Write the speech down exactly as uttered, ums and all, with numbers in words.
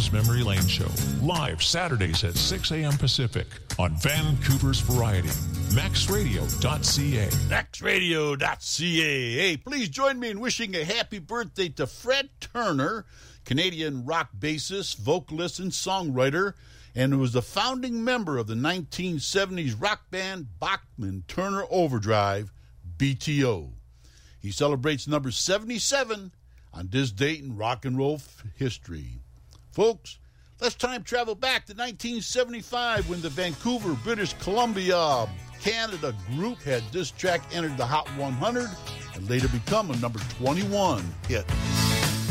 Bob's Memory Lane Show, live Saturdays at six a.m. Pacific on Vancouver's Variety, max radio dot c a. max radio dot c a. Hey, please join me in wishing a happy birthday to Fred Turner, Canadian rock bassist, vocalist, and songwriter, and who was the founding member of the nineteen seventies rock band Bachman Turner Overdrive, B T O. He celebrates number seventy-seven on this date in rock and roll f- history. Folks, let's time travel back to nineteen seventy-five when the Vancouver, British Columbia, Canada group had this track entered the Hot one hundred and later become a number twenty-one hit.